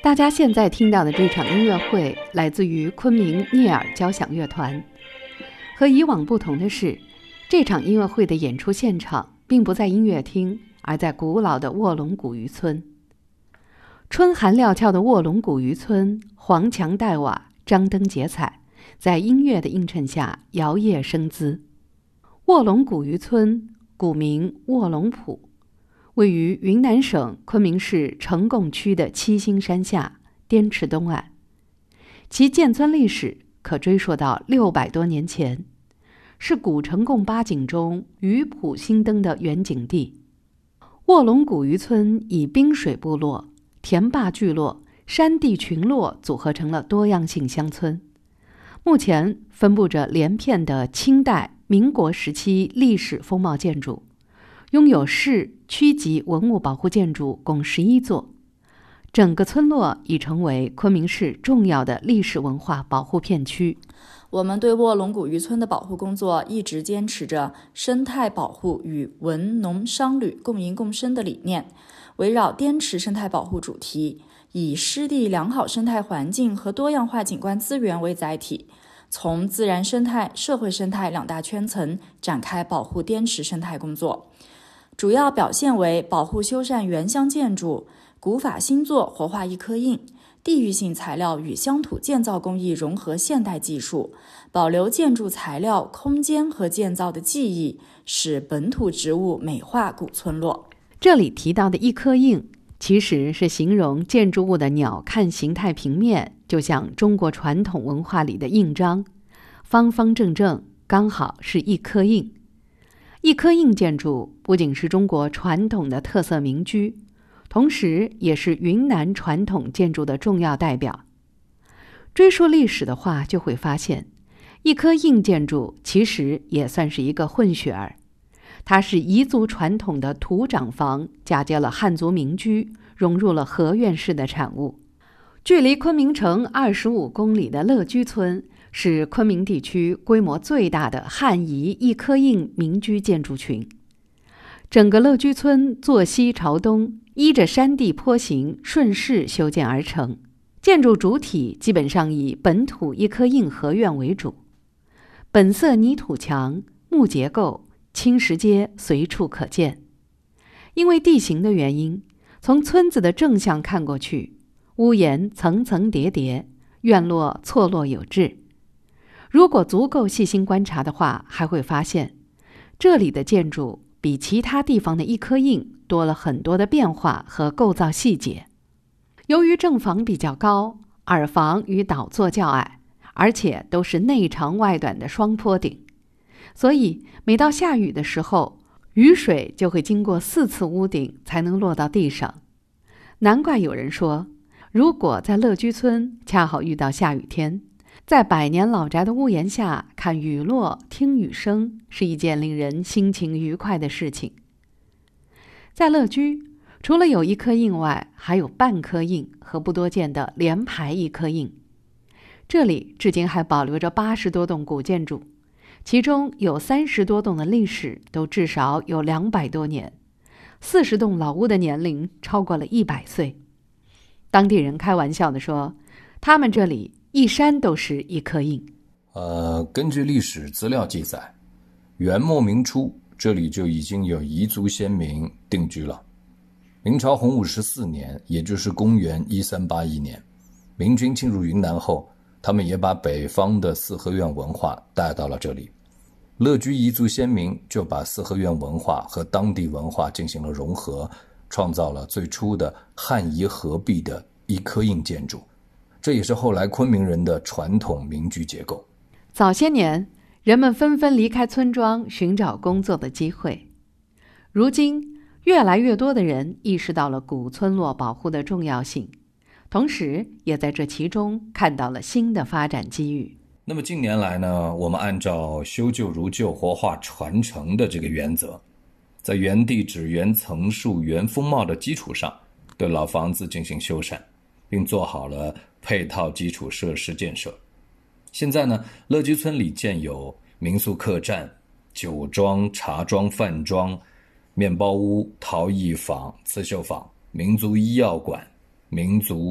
大家现在听到的这场音乐会来自于昆明聂耳交响乐团。和以往不同的是，这场音乐会的演出现场并不在音乐厅，而在古老的卧龙古渔村。春寒料峭的卧龙古渔村，黄墙黛瓦，张灯结彩，在音乐的映衬下摇曳生姿。卧龙古渔村古名卧龙浦，位于云南省昆明市呈贡区的七星山下滇池东岸，其建村历史可追溯到600多年前，是古呈贡八景中渔浦兴登的原景地。卧龙古渔村以滨水部落、田坝聚落、山地群落组合成了多样性乡村，目前分布着连片的清代、民国时期历史风貌建筑，拥有市区级文物保护建筑共11座，整个村落已成为昆明市重要的历史文化保护片区。 我们对卧龙古渔村的保护工作一直坚持着生态保护与文农商旅共赢共生的理念，围绕滇池生态保护主题，以湿地良好生态环境和多样化景观资源为载体，从自然生态、社会生态两大圈层展开保护滇池生态工作。主要表现为保护修缮原乡建筑、古法新作活化一刻印、地域性材料与乡土建造工艺融合现代技术，保留建筑材料、空间和建造的技艺，使本土植物美化古村落。 这里提到的一颗印，其实是形容建筑物的鸟瞰形态平面，就像中国传统文化里的印章，方方正正，刚好是一颗印。一颗印建筑不仅是中国传统的特色民居，同时也是云南传统建筑的重要代表。追溯历史的话，就会发现一颗印建筑其实也算是一个混血儿，它是彝族传统的土长房嫁接了汉族民居，融入了合院式的产物。距离昆明城25公里的乐居村是昆明地区规模最大的汉彝一颗印民居建筑群。整个乐居村坐西朝东，依着山地坡形顺势修建而成，建筑主体基本上以本土一颗印合院为主，本色泥土墙、木结构、青石阶随处可见。因为地形的原因，从村子的正向看过去，屋檐层层叠叠，院落错落有致。如果足够细心观察的话，还会发现这里的建筑比其他地方的一颗印多了很多的变化和构造细节。由于正房比较高，耳房与倒座较矮，而且都是内长外短的双坡顶，所以每到下雨的时候，雨水就会经过4次屋顶才能落到地上。难怪有人说，如果在乐居村恰好遇到下雨天，在百年老宅的屋檐下看雨落、听雨声，是一件令人心情愉快的事情。在乐居，除了有一颗印外，还有半颗印和不多见的连排一颗印。这里至今还保留着80多栋古建筑，其中有30多栋的历史都至少有200多年，40栋老屋的年龄超过了100岁。当地人开玩笑地说，他们这里一山都是一颗印。 根据历史资料记载，元末明初这里就已经有彝族先民定居了。明朝洪武14年，也就是公元1381年，明军进入云南后，他们也把北方的四合院文化带到了这里。乐居彝族先民就把四合院文化和当地文化进行了融合，创造了最初的汉彝合璧的一颗印建筑，这也是后来昆明人的传统民居结构。 早些年，人们纷纷离开村庄寻找工作的机会。如今，越来越多的人意识到了古村落保护的重要性，同时也在这其中看到了新的发展机遇。 那么近年来呢，我们按照修旧如旧、活化传承的这个原则，在原地址、原层数、原风貌的基础上，对老房子进行修缮，并做好了配套基础设施建设。现在呢，乐居村里建有民宿客栈、酒庄、茶庄、饭庄、面包屋、陶艺坊、刺绣坊、民族医药馆、民族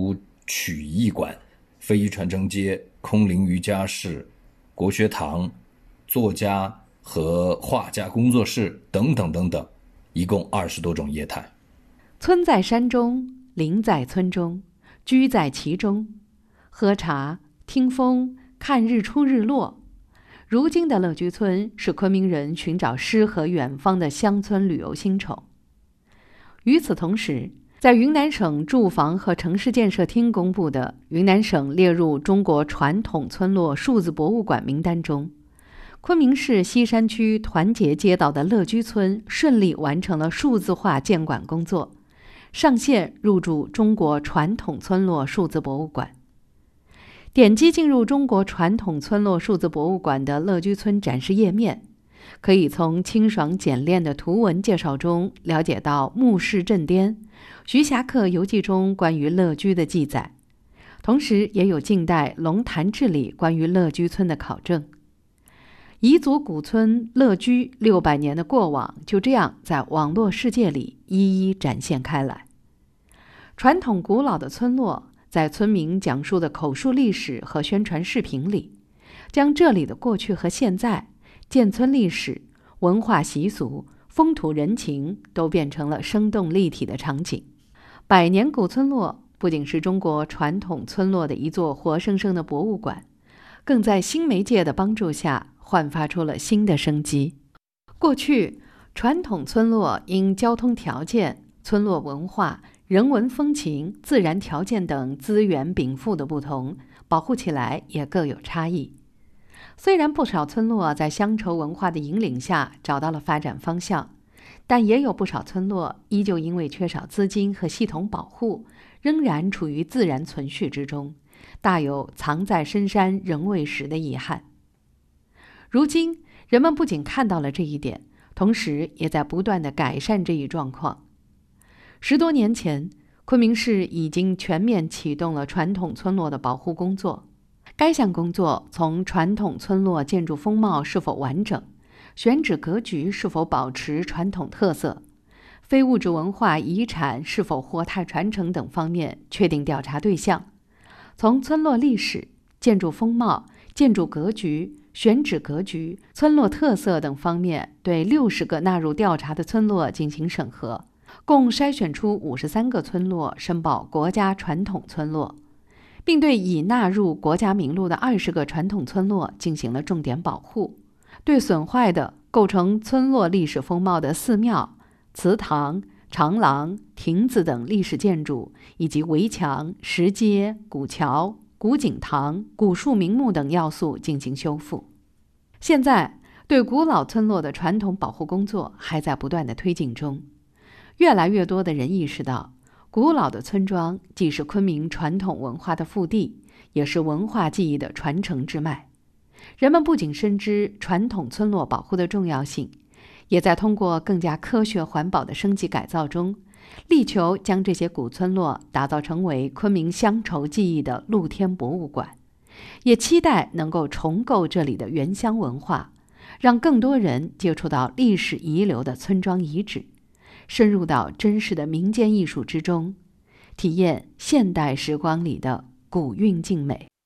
曲艺馆、非遗传承街、空灵瑜伽室、国学堂、作家和画家工作室等等等等，一共20多种业态。 村在山中，林在村中，居在其中，喝茶、听风、看日出日落。如今的乐居村是昆明人寻找诗和远方的乡村旅游新宠。与此同时，在云南省住房和城市建设厅公布的云南省列入中国传统村落数字博物馆名单中，昆明市西山区团结街道的乐居村顺利完成了数字化建馆工作，上线入驻中国传统村落数字博物馆。点击进入中国传统村落数字博物馆的乐居村展示页面，可以从清爽简练的图文介绍中了解到墓室镇颠、徐霞客游记中关于乐居的记载，同时也有近代龙潭志里关于乐居村的考证。彝族古村乐居600年的过往就这样在网络世界里一一展现开来。传统古老的村落在村民讲述的口述历史和宣传视频里，将这里的过去和现在、建村历史、文化习俗、风土人情都变成了生动立体的场景。百年古村落不仅是中国传统村落的一座活生生的博物馆，更在新媒介的帮助下焕发出了新的生机。过去，传统村落因交通条件、村落文化、人文风情、自然条件等资源禀赋的不同，保护起来也各有差异。虽然不少村落在乡愁文化的引领下找到了发展方向，但也有不少村落依旧因为缺少资金和系统保护，仍然处于自然存续之中，大有藏在深山人未识的遗憾。如今，人们不仅看到了这一点，同时也在不断地改善这一状况。10多年前，昆明市已经全面启动了传统村落的保护工作。该项工作从传统村落建筑风貌是否完整、选址格局是否保持传统特色、非物质文化遗产是否活态传承等方面确定调查对象；从村落历史、建筑风貌、建筑格局、选址格局、村落特色等方面对60个纳入调查的村落进行审核，共筛选出53个村落申报国家传统村落，并对已纳入国家名录的20个传统村落进行了重点保护。对损坏的构成村落历史风貌的寺庙、祠堂、长廊、亭子等历史建筑，以及围墙、石阶、古桥、古井堂、古树名木等要素进行修复。现在，对古老村落的传统保护工作还在不断的推进中。越来越多的人意识到，古老的村庄既是昆明传统文化的腹地，也是文化记忆的传承之脉。人们不仅深知传统村落保护的重要性，也在通过更加科学环保的升级改造中，力求将这些古村落打造成为昆明乡愁记忆的露天博物馆，也期待能够重构这里的原乡文化，让更多人接触到历史遗留的村庄遗址，深入到真实的民间艺术之中，体验现代时光里的古韵静美。